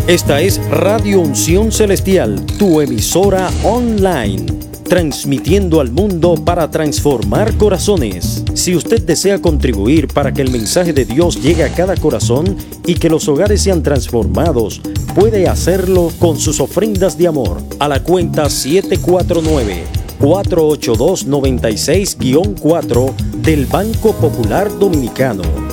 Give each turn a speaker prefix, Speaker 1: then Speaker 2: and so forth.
Speaker 1: Esta es Radio Unción Celestial, tu emisora online, transmitiendo al mundo para transformar corazones. Si usted desea contribuir para que el mensaje de Dios llegue a cada corazón y que los hogares sean transformados, puede hacerlo con sus ofrendas de amor a la cuenta 749-482-96-4 del Banco Popular Dominicano.